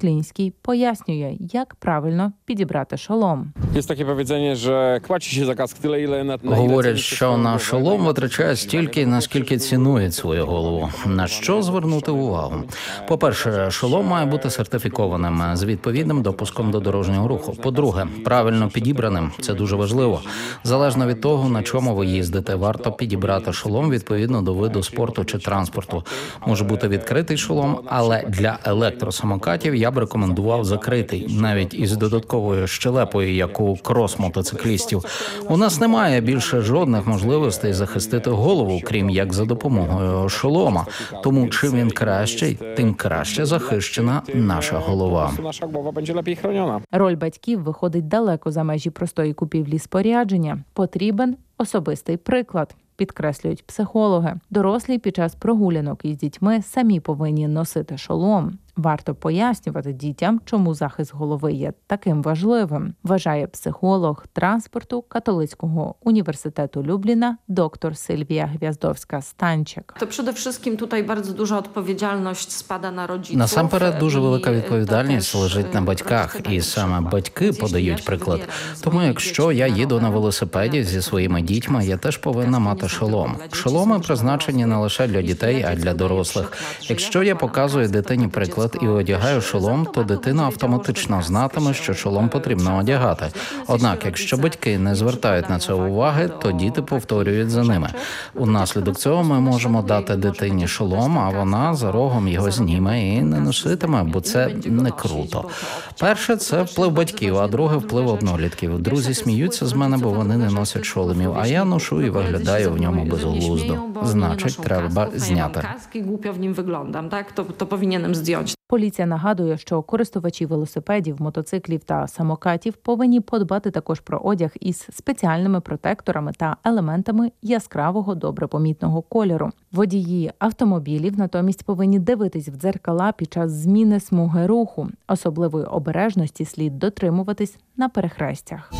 Циклінський пояснює, як правильно підібрати шолом. Є таке powiedzenie, що квачіші за каск тyle, ile на Говорять, що на шолом витрачає стільки, наскільки цінують свою голову. На що звернути увагу? По-перше, шолом має бути сертифікованим з відповідним допуском до дорожнього руху. По-друге, правильно підібраним. Це дуже важливо. Залежно від того, на чому ви їздите, варто підібрати шолом відповідно до виду спорту чи транспорту. Може бути відкритий шолом, але для електросамокатів я б рекомендував закритий, навіть із додатковою щелепою, як у крос-мотоциклістів. У нас немає більше жодних можливостей захистити голову, крім як за допомогою шолома. Тому чим він кращий, тим краще захищена наша голова. Наша голова буде lepiej chroniona. Роль батьків виходить далеко за межі простої купівлі спорядження. Потрібен особистий приклад, підкреслюють психологи. Дорослі під час прогулянок із дітьми самі повинні носити шолом. Варто пояснювати дітям, чому захист голови є таким важливим, вважає психолог транспорту Католицького університету Любліна доктор Сильвія Гвяздовська-Станчик. To przede wszystkim tutaj bardzo duża odpowiedzialność spada na rodziców. Насамперед, дуже велика відповідальність лежить на батьках, і саме батьки подають приклад. Тому якщо я їду на велосипеді зі своїми дітьми, я теж повинна мати шолом. Шоломи призначені не лише для дітей, а й для дорослих. Якщо я показую дитині приклад і одягаю шолом, то дитина автоматично знатиме, що шолом потрібно одягати. Однак, якщо батьки не звертають на це уваги, то діти повторюють за ними. Унаслідок цього ми можемо дати дитині шолом, а вона за рогом його зніме і не носитиме, бо це не круто. Перше – це вплив батьків, а друге – вплив однолітків. Друзі сміються з мене, бо вони не носять шоломів, а я ношу і виглядаю в ньому безглуздо. Значить, треба зняти. Głupio w nim wyglądam, tak? To powinienem zdjąć. Поліція нагадує, що користувачі велосипедів, мотоциклів та самокатів повинні подбати також про одяг із спеціальними протекторами та елементами яскравого, добре помітного кольору. Водії автомобілів натомість повинні дивитись в дзеркала під час зміни смуги руху. Особливої обережності слід дотримуватись на перехрестях.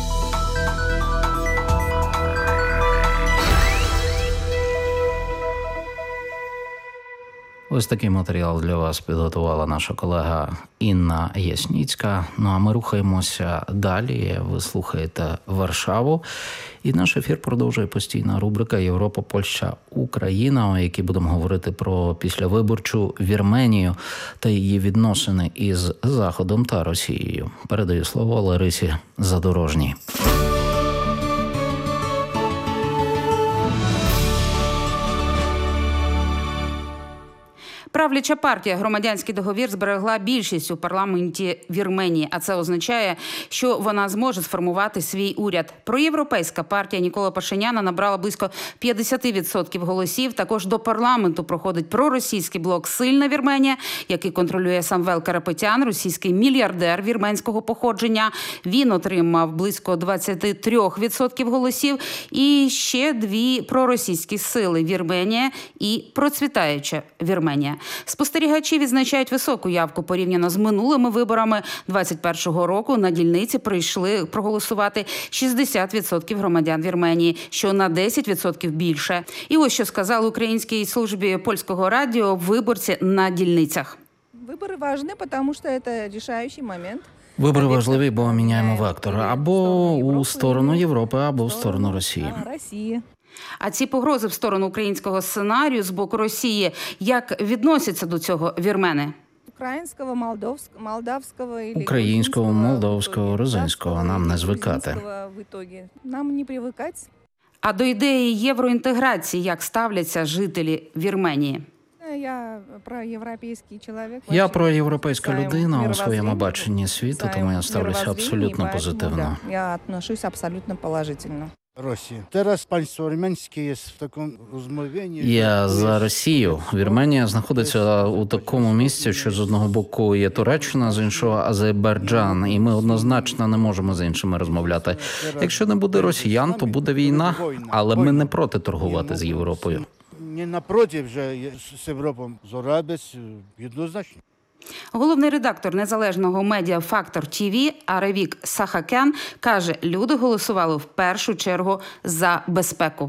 Ось такий матеріал для вас підготувала наша колега Інна Ясніцька. Ну а ми рухаємося далі. Ви слухаєте Варшаву. І наш ефір продовжує постійна рубрика «Європа, Польща, Україна», у якій будемо говорити про післявиборчу Вірменію та її відносини із Заходом та Росією. Передаю слово Ларисі Задорожній. Правляча партія «Громадянський договір» зберегла більшість у парламенті Вірменії, а це означає, що вона зможе сформувати свій уряд. Проєвропейська партія Нікола Пашиняна набрала близько 50% голосів. Також до парламенту проходить проросійський блок «Сильна Вірменія», який контролює Самвел Карапетян, російський мільярдер вірменського походження. Він отримав близько 23% голосів. І ще дві проросійські сили – Вірменія і процвітаюча Вірменія. Спостерігачі відзначають високу явку порівняно з минулими виборами 2021 року. На дільниці прийшли проголосувати 60% громадян Вірменії, що на 10% більше. І ось що сказали українській службі польського радіо виборці на дільницях. Вибори важливі, тому що це вирішальний момент. Вибори важливі, бо міняємо вектор або у сторону Європи, або в сторону Росії. А ці погрози в сторону українського сценарію з боку Росії, як відносяться до цього вірмени? Українського, молдовського, грузинського нам не звикати. А до ідеї євроінтеграції як ставляться жителі Вірменії? Я проєвропейська людина у своєму баченні світу, тому я ставлюся абсолютно позитивно. Я відношусь абсолютно положительно. Росія. Зараз панство вірменське є в такому розмовленні. Я за Росію. Вірменія знаходиться у такому місці, що з одного боку є Туреччина, з іншого Азербайджан, і ми однозначно не можемо з іншими розмовляти. Якщо не буде росіян, то буде війна, але ми не проти торгувати з Європою. Не напроти вже з Європою зорабець однозначно. Головний редактор незалежного медіа «Фактор ТВ» Аревік Сахакян каже, люди голосували в першу чергу за безпеку.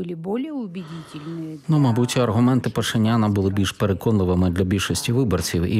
Мабуть, аргументи Пашиняна були більш переконливими для більшості виборців.